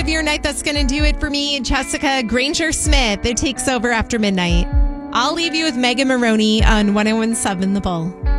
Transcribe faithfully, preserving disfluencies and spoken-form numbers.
of your night, that's going to do it for me. Jessica Granger Smith, it takes over after midnight. I'll leave you with Megan Maroney on one oh one seven The Bull.